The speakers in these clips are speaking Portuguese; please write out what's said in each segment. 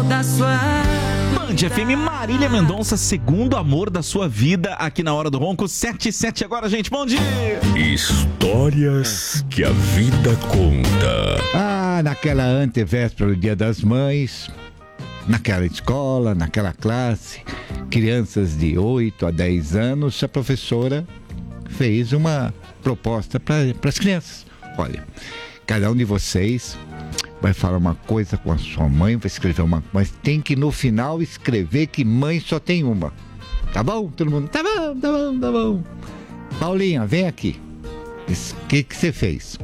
da sua... Band FM, Marília Mendonça, segundo amor da sua vida, aqui na Hora do Ronco, 7h07 agora, gente, bom dia! Histórias que a vida conta. Naquela antevéspera do Dia das Mães, naquela escola, naquela classe, crianças de 8 a 10 anos, a professora fez uma proposta para as crianças. Olha, cada um de vocês vai falar uma coisa com a sua mãe, vai escrever uma, mas tem que no final escrever que mãe só tem uma. Tá bom? Todo mundo, tá bom, tá bom, tá bom. Paulinha, vem aqui. O que você fez?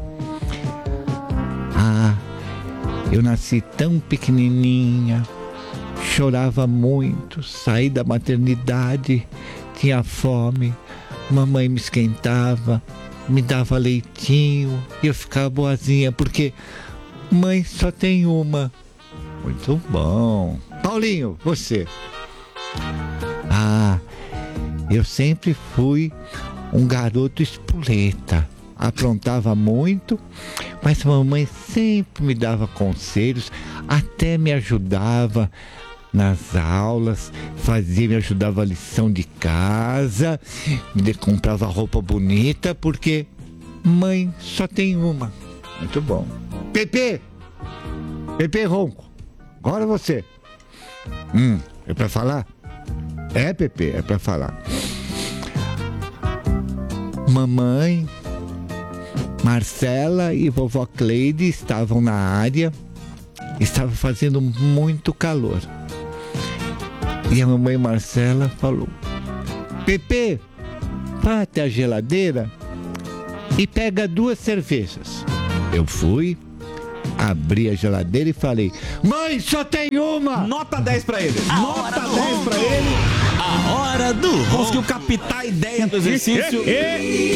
Eu nasci tão pequenininha, chorava muito, saí da maternidade, tinha fome, mamãe me esquentava, me dava leitinho e eu ficava boazinha, porque mãe só tem uma. Muito bom. Paulinho, você? Eu sempre fui um garoto espoleta. Aprontava muito, mas a mamãe sempre me dava conselhos, até me ajudava nas aulas, me ajudava a lição de casa, me comprava roupa bonita, porque mãe só tem uma. Muito bom. Pepe Ronco, agora você. É pra falar? É, Pepe, é pra falar. Mamãe, Marcela e vovó Cleide estavam na área, estava fazendo muito calor. E a mamãe Marcela falou: Pepe, vá até a geladeira e pega 2 cervejas. Eu fui, abri a geladeira e falei: mãe, só tem uma! Nota 10 pra ele. Nota 10 pra ele. A Hora do Ronco. Conseguiu captar a ideia do exercício.